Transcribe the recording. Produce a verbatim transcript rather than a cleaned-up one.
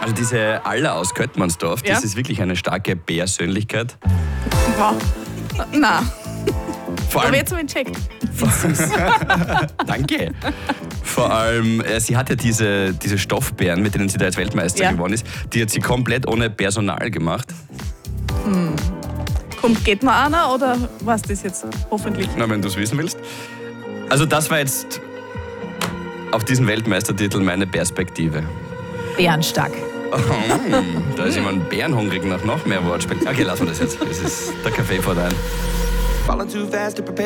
Also diese Aller aus Köttmannsdorf, Ja. das ist wirklich eine starke Persönlichkeit. Wow. Na, Vor da allem, wird so entcheckt. danke. Vor allem, äh, sie hat ja diese, diese Stoffbären, mit denen sie da als Weltmeister Ja. geworden ist, die hat sie komplett ohne Personal gemacht. Kommt, geht noch einer oder was das jetzt? Hoffentlich. Na, wenn du es wissen willst. Also das war jetzt auf diesen Weltmeistertitel meine Perspektive. Bärenstark. Oh, da ist jemand bärenhungrig nach noch mehr Wortspiel. Okay, lassen wir das jetzt. Das ist der Kaffee vor dein. Falling too fast to prepare.